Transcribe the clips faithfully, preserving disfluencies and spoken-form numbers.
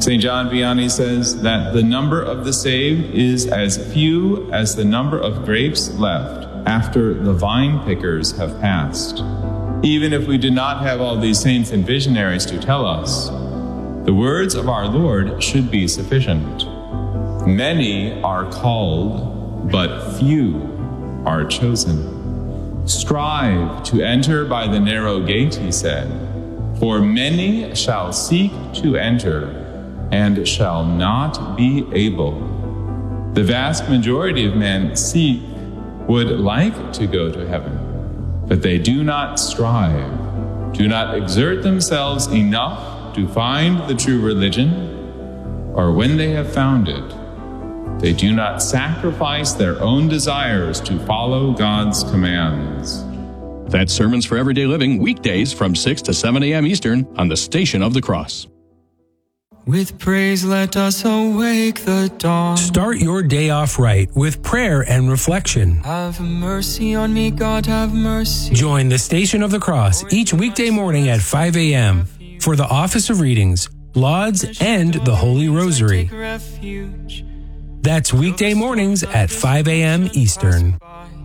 Saint John Vianney says that the number of the saved is as few as the number of grapes left after the vine pickers have passed. Even if we did not have all these saints and visionaries to tell us, the words of our Lord should be sufficient. Many are called, but few are chosen. Strive to enter by the narrow gate, he said, for many shall seek to enter and shall not be able. The vast majority of men seek, would like to go to heaven, but they do not strive, do not exert themselves enough to find the true religion, or when they have found it, they do not sacrifice their own desires to follow God's commands. That's Sermons for Everyday Living, weekdays from six to seven a.m. Eastern on the Station of the Cross. With praise let us awake the dawn. Start your day off right with prayer and reflection. Have mercy on me, God, have mercy. Join the Station of the Cross each weekday morning at five a.m. for the Office of Readings, Lauds, and the Holy Rosary. That's weekday mornings at five a.m. Eastern.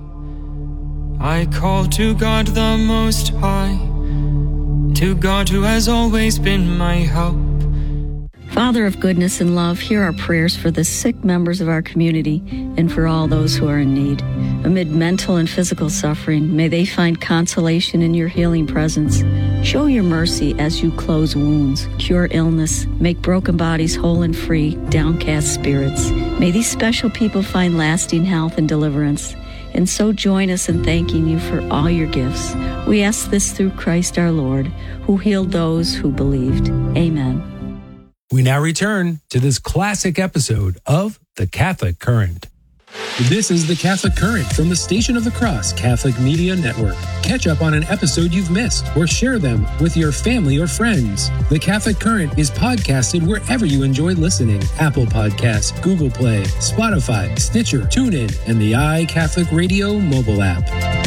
I call to God the Most High, to God who has always been my help. Father of goodness and love, hear our prayers for the sick members of our community and for all those who are in need. Amid mental and physical suffering, may they find consolation in your healing presence. Show your mercy as you close wounds, cure illness, make broken bodies whole and free, downcast spirits. May these special people find lasting health and deliverance. And so join us in thanking you for all your gifts. We ask this through Christ our Lord, who healed those who believed. Amen. We now return to this classic episode of The Catholic Current. This is The Catholic Current from the Station of the Cross Catholic Media Network. Catch up on an episode you've missed or share them with your family or friends. The Catholic Current is podcasted wherever you enjoy listening. Apple Podcasts, Google Play, Spotify, Stitcher, TuneIn, and the iCatholic Radio mobile app.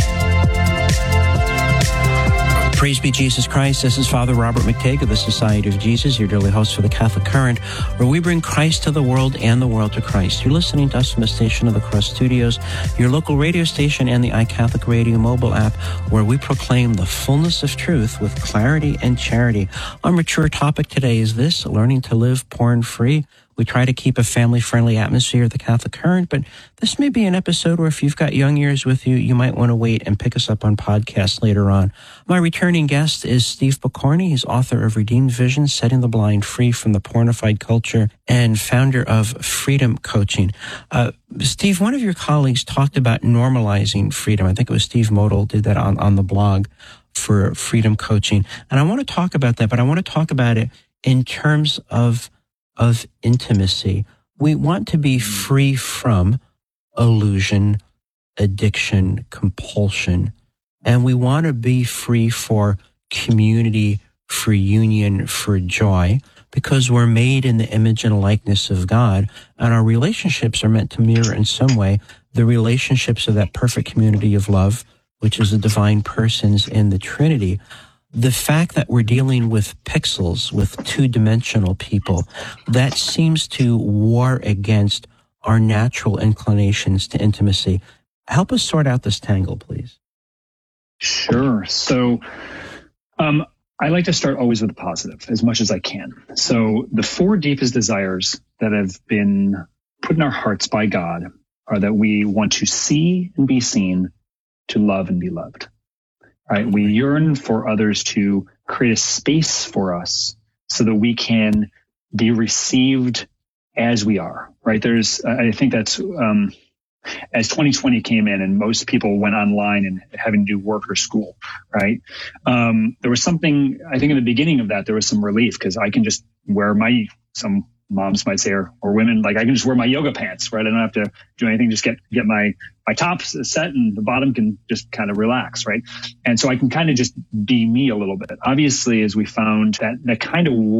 Praise be Jesus Christ. This is Father Robert McTague of the Society of Jesus, your daily host for the Catholic Current, where we bring Christ to the world and the world to Christ. You're listening to us from the Station of the Cross Studios, your local radio station, and the iCatholic Radio mobile app, where we proclaim the fullness of truth with clarity and charity. Our mature topic today is this: learning to live porn-free. We try to keep a family-friendly atmosphere at the Catholic Current, but this may be an episode where if you've got young ears with you, you might want to wait and pick us up on podcasts later on. My returning guest is Steve Pokorny. He's author of Redeemed Vision, Setting the Blind Free from the Pornified Culture, and founder of Freedom Coaching. Uh, Steve, one of your colleagues talked about normalizing freedom. I think it was Steve Model did that on, on the blog for Freedom Coaching. And I want to talk about that, but I want to talk about it in terms of of intimacy. We want to be free from illusion, addiction, compulsion, and we want to be free for community, for union, for joy, because we're made in the image and likeness of God, and our relationships are meant to mirror in some way the relationships of that perfect community of love, which is the divine persons in the Trinity. The fact that we're dealing with pixels, with two-dimensional people, that seems to war against our natural inclinations to intimacy. Help us sort out this tangle, please. Sure. So um, I like to start always with the positive as much as I can. So the four deepest desires that have been put in our hearts by God are that we want to see and be seen, to love and be loved. Right? We yearn for others to create a space for us so that we can be received as we are, right? There's, I think that's, um, as twenty twenty came in and most people went online and having to do work or school, right? Um, there was something, I think in the beginning of that, there was some relief because I can just wear my, some moms might say, or, or women, like I can just wear my yoga pants, right? I don't have to do anything, just get, get my, my top set and the bottom can just kind of relax, right? And so I can kind of just be me a little bit. Obviously, as we found that, that kind of